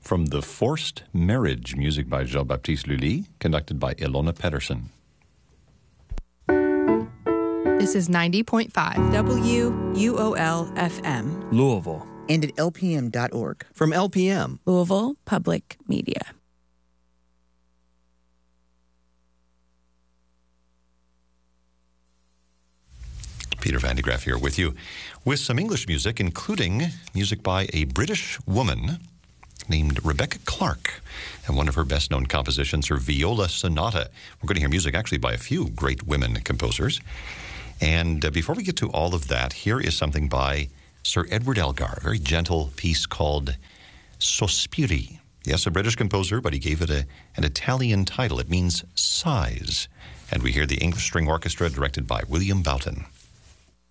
from The Forced Marriage, music by Jean-Baptiste Lully, conducted by Ilona Pedersen. This is 90.5 WUOL-FM. Louisville. And at lpm.org. From LPM. Louisville Public Media. Peter Van de Graaff here with you with some English music, including music by a British woman named Rebecca Clark. And one of her best-known compositions, her Viola Sonata. We're going to hear music actually by a few great women composers. And before we get to all of that, here is something by Sir Edward Elgar, a very gentle piece called Sospiri. Yes, a British composer, but he gave it an Italian title. It means sighs. And we hear the English String Orchestra directed by William Boughton.